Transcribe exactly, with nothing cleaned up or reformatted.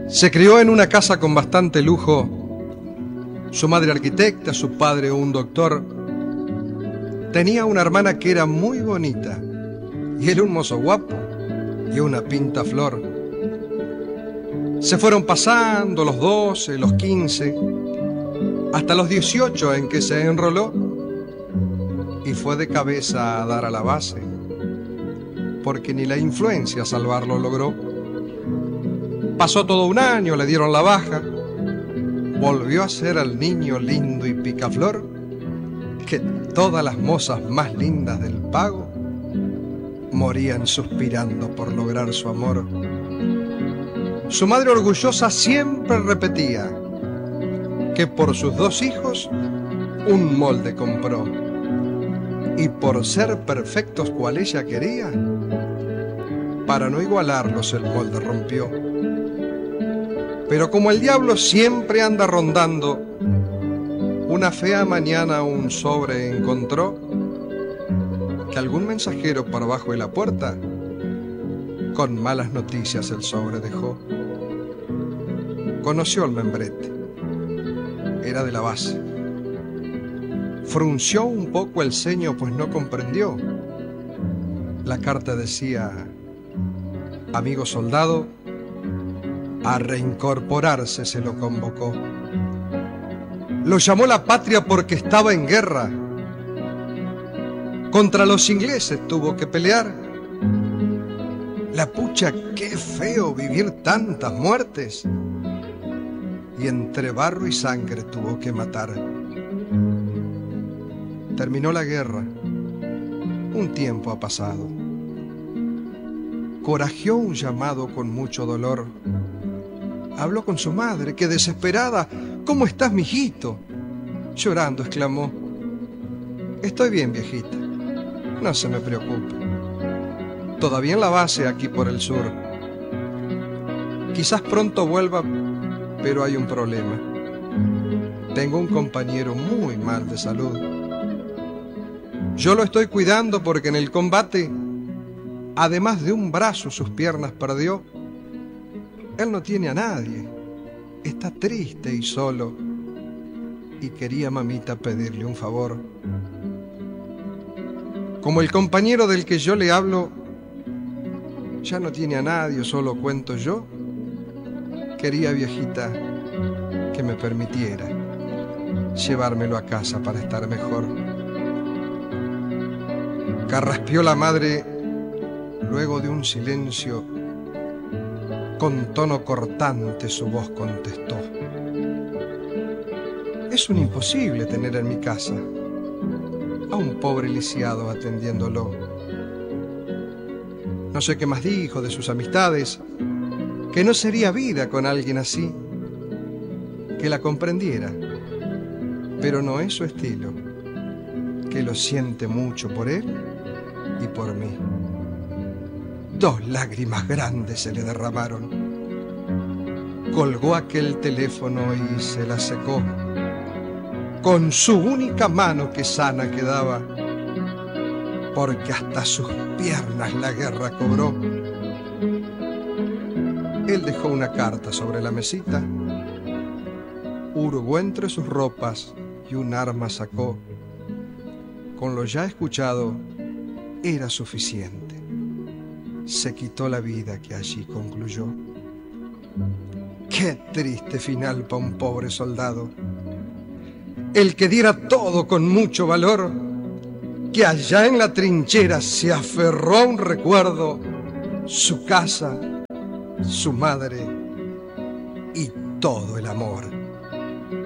Se crió en una casa con bastante lujo, su madre arquitecta, su padre un doctor. Tenía una hermana que era muy bonita y él un mozo guapo y una pinta flor. Se fueron pasando los doce, los quince, hasta los dieciocho en que se enroló y fue de cabeza a dar a la base, porque ni la influencia salvarlo logró. Pasó todo un año, le dieron la baja, volvió a ser al niño lindo y picaflor, que todas las mozas más lindas del pago morían suspirando por lograr su amor. Su madre orgullosa siempre repetía que por sus dos hijos un molde compró, y por ser perfectos cual ella quería, para no igualarlos el molde rompió. Pero como el diablo siempre anda rondando, una fea mañana un sobre encontró que algún mensajero por abajo de la puerta con malas noticias el sobre dejó. Conoció el membrete, era de la base. Frunció un poco el ceño pues no comprendió. La carta decía: amigo soldado, a reincorporarse se lo convocó. Lo llamó la patria porque estaba en guerra. Contra los ingleses tuvo que pelear. La pucha, qué feo vivir tantas muertes. Y entre barro y sangre tuvo que matar. Terminó la guerra. Un tiempo ha pasado. Corajeó un llamado con mucho dolor. Habló con su madre, que desesperada: ¿cómo estás, mijito? Llorando exclamó: estoy bien, viejita, no se me preocupe. Todavía en la base aquí por el sur. Quizás pronto vuelva, pero hay un problema. Tengo un compañero muy mal de salud. Yo lo estoy cuidando porque en el combate, además de un brazo, sus piernas perdió. Él no tiene a nadie, está triste y solo, y quería mamita pedirle un favor. Como el compañero del que yo le hablo ya no tiene a nadie, solo cuento yo, quería, viejita, que me permitiera llevármelo a casa para estar mejor. Carraspeó la madre luego de un silencio. Con tono cortante su voz contestó: es un imposible tener en mi casa a un pobre lisiado atendiéndolo. No sé qué más dijo de sus amistades, que no sería vida con alguien así, que la comprendiera, pero no es su estilo, que lo siente mucho por él y por mí. Dos lágrimas grandes se le derramaron. Colgó aquel teléfono y se la secó con su única mano que sana quedaba, porque hasta sus piernas la guerra cobró. Él dejó una carta sobre la mesita, hurgó entre sus ropas y un arma sacó. Con lo ya escuchado era suficiente. Se quitó la vida que allí concluyó. Qué triste final para un pobre soldado, el que diera todo con mucho valor, que allá en la trinchera se aferró a un recuerdo, su casa, su madre y todo el amor.